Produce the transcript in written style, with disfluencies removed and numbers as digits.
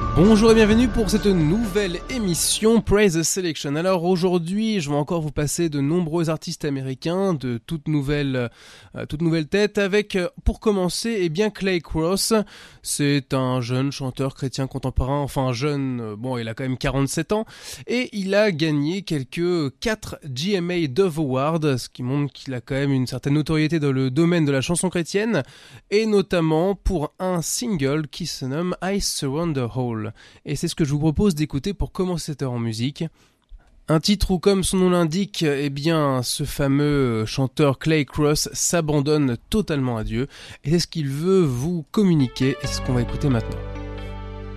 Bonjour et bienvenue pour cette nouvelle émission Praise the Selection. Alors aujourd'hui, je vais encore vous passer de nombreux artistes américains de toutes nouvelles têtes avec, pour commencer, Clay Cross. C'est un jeune chanteur chrétien contemporain, enfin jeune, il a quand même 47 ans et il a gagné 4 GMA Dove Awards, ce qui montre qu'il a quand même une certaine notoriété dans le domaine de la chanson chrétienne et notamment pour un single qui se nomme I Surrender All. Et c'est ce que je vous propose d'écouter pour commencer cette heure en musique. Un titre où, comme son nom l'indique, ce fameux chanteur Clay Cross s'abandonne totalement à Dieu. Et c'est ce qu'il veut vous communiquer et c'est ce qu'on va écouter maintenant.